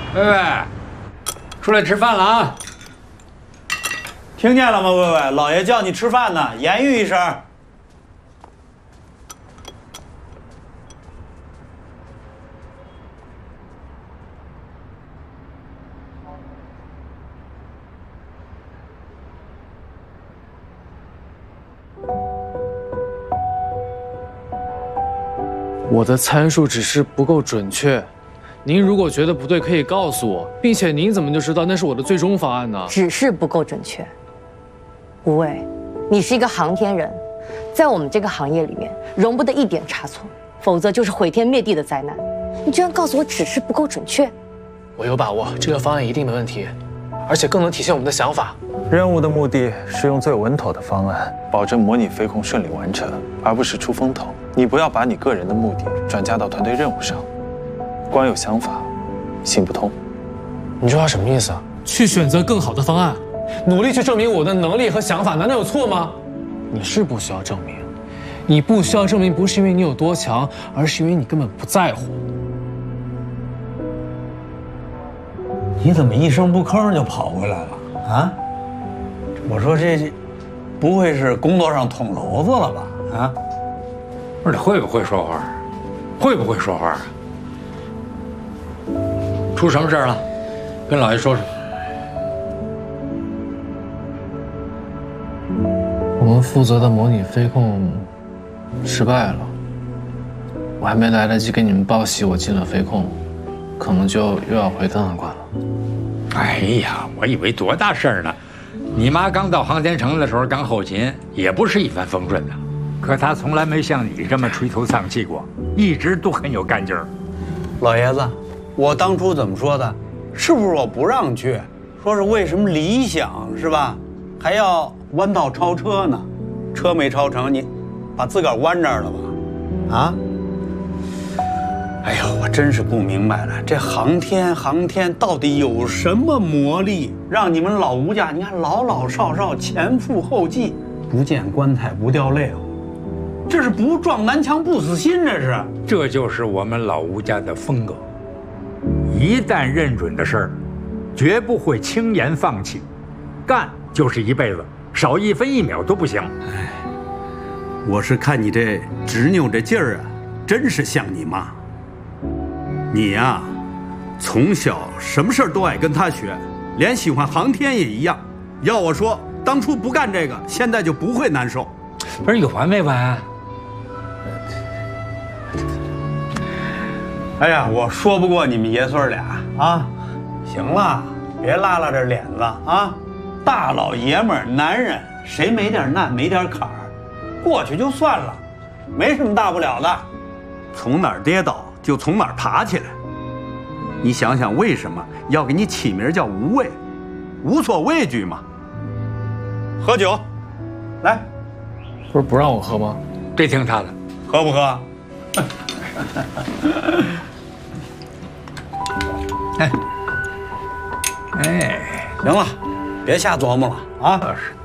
薇薇，出来吃饭了啊！ 听见了吗，薇薇？老爷叫你吃饭呢，言语一声。 我的参数只是不够准确，您如果觉得不对，可以告诉我，并且您怎么就知道那是我的最终方案呢？ 只是不够准确。吴畏，你是一个航天人，在我们这个行业里面容不得一点差错，否则就是毁天灭地的灾难。你居然告诉我只是不够准确？ 我有把握，这个方案一定没问题，而且更能体现我们的想法。 任务的目的是用最稳妥的方案，保证模拟飞控顺利完成，而不是出风头。你不要把你个人的目的转嫁到团队任务上，光有想法，行不通。 你这话什么意思啊？去选择更好的方案，努力去证明我的能力和想法，难道有错吗？你是不需要证明，你不需要证明，不是因为你有多强，而是因为你根本不在乎。 你怎么一声不吭就跑回来了啊？我说这不会是工作上捅娄子了吧？啊？ 不是你会不会说话？会不会说话啊？出什么事了？跟老爷说说。 我们负责的模拟飞控失败了，我还没来得及给你们报喜，我进了飞控，可能就又要回档案馆了。 哎呀，我以为多大事儿呢！你妈刚到航天城的时候，刚后勤也不是一帆风顺的，可她从来没像你这么垂头丧气过，一直都很有干劲儿。 老爷子，我当初怎么说的？是不是我不让去？说是为什么理想是吧？还要弯道超车呢？车没超成，你把自个儿弯这儿了吧？啊？哎呦，我真是不明白了，这航天到底有什么魔力，让你们老吴家你看老老少少前赴后继，不见棺材不掉泪哦，这是不撞南墙不死心，这是。 这就是我们老吴家的风格，一旦认准的事儿，绝不会轻言放弃，干就是一辈子，少1分1秒都不行。 哎，我是看你这执拗这劲儿啊，真是像你妈。你呀，从小什么事儿都爱跟他学，连喜欢航天也一样。要我说，当初不干这个，现在就不会难受。 不是有完没完？ 哎呀，我说不过你们爷孙俩啊！行了，别拉拉这脸子啊！大老爷们儿，男人谁没点难没点坎儿，过去就算了，没什么大不了的。从哪儿跌倒就从哪儿爬起来。你想想，为什么要给你起名叫无畏？无所畏惧嘛。喝酒，来， 不是不让我喝吗？ 这听他的， 喝不喝？哎，行了，别瞎琢磨了啊！